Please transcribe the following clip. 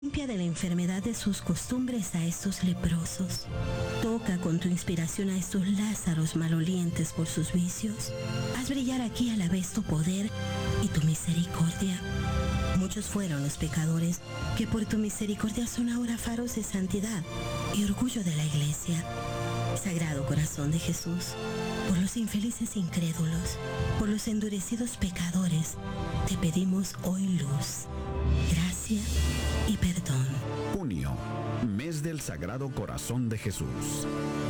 Limpia de la enfermedad de sus costumbres a estos leprosos. Toca con tu inspiración a estos Lázaros malolientes por sus vicios. Haz brillar aquí a la vez tu poder y tu misericordia. Muchos fueron los pecadores que por tu misericordia son ahora faros de santidad y orgullo de la Iglesia. Sagrado Corazón de Jesús, por los infelices incrédulos, por los endurecidos pecadores, te pedimos hoy luz, gracia y perdón. Junio, mes del Sagrado Corazón de Jesús.